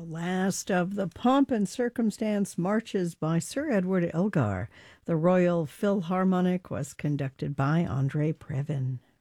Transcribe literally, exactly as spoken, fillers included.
Last of the Pomp and Circumstance marches by Sir Edward Elgar. The Royal Philharmonic was conducted by Andre Previn.